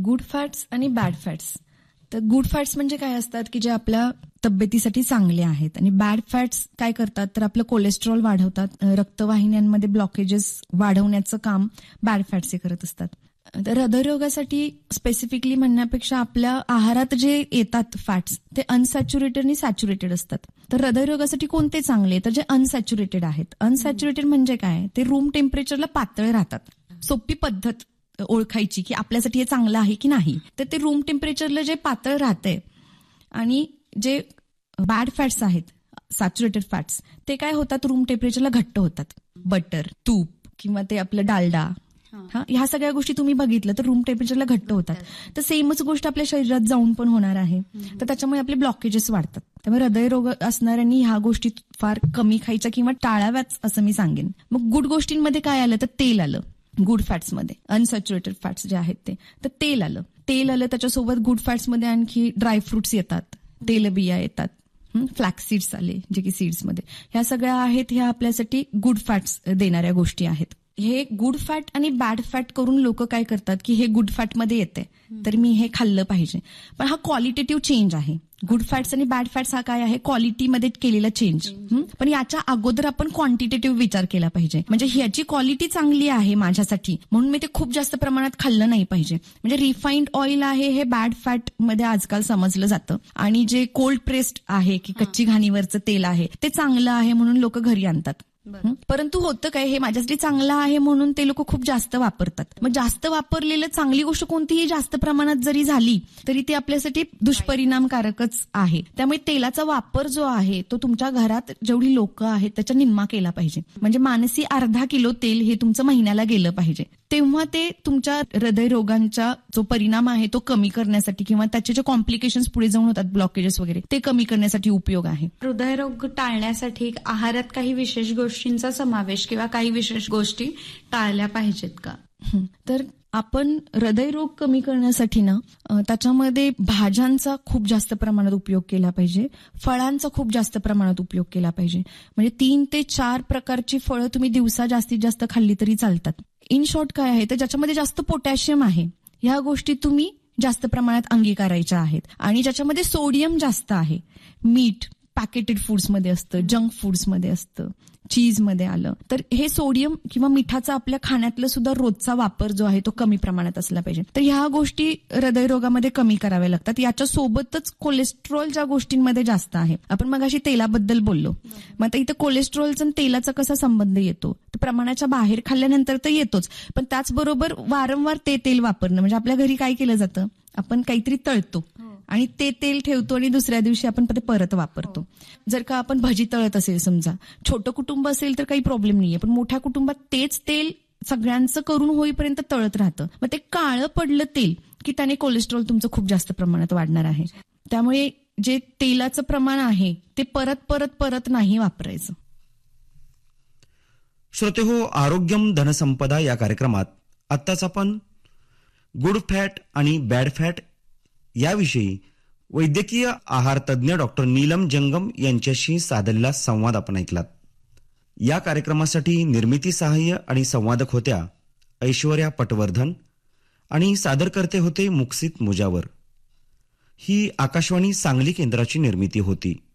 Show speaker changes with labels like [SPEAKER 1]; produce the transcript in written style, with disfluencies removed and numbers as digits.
[SPEAKER 1] Good fats आणि bad fats. तर good fats म्हणजे काय असतात की जे आपल्या तब्येतीसाठी चांगले आहेत, आणि बॅड फॅट्स काय करतात तर आपलं कोलेस्ट्रॉल वाढवतात, रक्तवाहिन्यांमध्ये ब्लॉकेजेस वाढवण्याचं काम बॅड फॅट्स हे करत असतात. तर हृदयरोगासाठी स्पेसिफिकली म्हणण्यापेक्षा आपल्या आहारात जे येतात फॅट्स ते अनसॅच्युरेटेड आणि सॅच्युरेटेड असतात. तर हृदयरोगासाठी कोणते चांगले, तर जे अनसॅच्युरेटेड आहेत. अनसॅच्युरेटेड म्हणजे काय, ते रूम टेम्परेचरला पातळ राहतात. सोपी पद्धत ओळखायची की आपल्यासाठी हे चांगलं आहे की नाही, तर ते रूम टेम्परेचरला जे पातळ राहतंय. आणि जे बॅड फॅट्स आहेत, सॅच्युरेटेड फॅट्स, ते काय होतात, रूम टेम्परेचरला घट्ट होतात. बटर, तूप किंवा ते आपलं डालडा, ह्या सगळ्या गोष्टी तुम्ही बघितलं तर रूम टेम्परेचरला घट्ट होतात. तर सेमच गोष्ट आपल्या शरीरात जाऊन पण होणार आहे. तर त्याच्यामुळे आपले ब्लॉकेजेस वाढतात. त्यामुळे हृदयरोग असणाऱ्यांनी ह्या गोष्टी फार कमी खायच्या किंवा टाळाव्याच असं मी सांगेन. मग गुड गोष्टींमध्ये काय आलं तर तेल आलं. गुड फॅट्समध्ये अनसॅच्युरेटेड फॅट्स जे आहेत ते, तर तेल आलं. त्याच्यासोबत गुड फॅट्समध्ये आणखी ड्रायफ्रुट्स येतात, तेलबिया येतात, फ्लॅक्स सीड्स आले जे की सीड्समध्ये. ह्या सगळ्या आहेत, ह्या आपल्यासाठी गुड फॅट्स देणाऱ्या गोष्टी आहेत. हे गुड फॅट आणि बॅड फॅट करून लोक काय करतात की हे गुड फॅटमध्ये येते तर मी हे खाल्लं पाहिजे. पण हा क्वालिटेटिव्ह चेंज आहे. गुड फॅट्स आणि बॅड फॅट्स हा काय आहे, क्वालिटीमध्ये केलेला चेंज. पण याच्या अगोदर आपण क्वांटिटेटिव्ह विचार केला पाहिजे. म्हणजे ह्याची क्वालिटी चांगली आहे माझ्यासाठी म्हणून मी ते खूप जास्त प्रमाणात खाल्लं नाही पाहिजे. म्हणजे रिफाईंड ऑइल आहे हे बॅड फॅट मध्ये आजकाल समजलं जातं, आणि जे कोल्ड प्रेस्ड आहे की कच्ची घाणीवरचं तेल आहे ते चांगलं आहे म्हणून लोक घरी आणतात. परंतु होतं काय, हे माझ्यासाठी चांगलं आहे म्हणून ते लोक खूप जास्त वापरतात. मग जास्त वापरलेलं चांगली गोष्ट कोणतीही जास्त प्रमाणात जरी झाली तरी ती आपल्यासाठी दुष्परिणामकारकच आहे. त्यामुळे तेलाचा वापर जो आहे तो तुमच्या घरात जेवढी लोक आहेत त्याच्या निम्मा केला पाहिजे. म्हणजे मानसी 1/2 किलो तेल हे तुमचं महिन्याला गेलं पाहिजे. तेव्हा ते तुमच्या हृदयरोगांचा जो परिणाम आहे तो कमी करण्यासाठी किंवा त्याचे जे कॉम्प्लिकेशन्स पुढे जाऊन होतात, ब्लॉकेजेस वगैरे, ते कमी करण्यासाठी उपयोग आहे.
[SPEAKER 2] हृदयरोग टाळण्यासाठी आहारात काही विशेष गोष्टींचा समावेश किंवा काही विशेष गोष्टी टाळल्या पाहिजेत का?
[SPEAKER 1] तर आपण हृदयरोग कमी करण्यासाठी ना त्याच्यामध्ये भाज्यांचा खूप जास्त प्रमाणात उपयोग केला पाहिजे, फळांचा खूप जास्त प्रमाणात उपयोग केला पाहिजे. म्हणजे 3 ते 4 प्रकारची फळं तुम्ही दिवसा जास्तीत जास्त खाल्ली तरी चालतात. इन शॉर्ट काय आहे तर ज्याच्यामध्ये जास्त पोटॅशियम आहे ह्या गोष्टी तुम्ही जास्त प्रमाणात अंगीकारायच्या आहेत. आणि ज्याच्यामध्ये सोडियम जास्त आहे, मीठ पॅकेटेड फूड्समध्ये असतं, जंक फूड्समध्ये असतं, चीजमध्ये आलं, तर हे सोडियम किंवा मिठाचा आपल्या खाण्यातला सुद्धा रोजचा वापर जो आहे तो कमी प्रमाणात असला पाहिजे. तर ह्या गोष्टी हृदयरोगामध्ये कमी कराव्या लागतात. याच्या सोबतच कोलेस्ट्रॉल ज्या गोष्टींमध्ये जास्त आहे, आपण मगाशी तेलाबद्दल बोललो, मग आता इथं कोलेस्ट्रॉलचा आणि तेलाचा कसा संबंध येतो, तर प्रमाणाच्या बाहेर खाल्ल्यानंतर तर येतोच, पण त्याचबरोबर वारंवार ते तेल वापरणं. म्हणजे आपल्या घरी काय केलं जातं, आपण काहीतरी तळतो आणि ते तेल ठेवतो आणि दुसऱ्या दिवशी आपण परत वापरतो. जर का आपण भजी तळत असेल, समजा छोटं कुटुंब असेल तर काही प्रॉब्लेम नाहीये, पण मोठ्या कुटुंबात तेच तेल सगळ्यांचं करून होईपर्यंत तळत राहतं. मग ते काळं पडलं तेल की त्याने कोलेस्ट्रॉल तुमचं खूप जास्त प्रमाणात वाढणार आहे. त्यामुळे जे तेलाचं प्रमाण आहे ते परत नाही वापरायचं.
[SPEAKER 3] श्रोते हो, आरोग्यम धनसंपदा या कार्यक्रमात आत्ताच आपण गुड फॅट आणि बॅड फॅट याविषयी वैद्यकीय आहार तज्ज्ञ डॉक्टर नीलम जंगम यांच्याशी साधलेला संवाद आपण ऐकलात. या कार्यक्रमासाठी निर्मिती सहाय्य आणि संवादक होत्या ऐश्वर्या पटवर्धन आणि सादरकर्ते होते मुक्सित मुजावर. ही आकाशवाणी सांगली केंद्राची निर्मिती होती.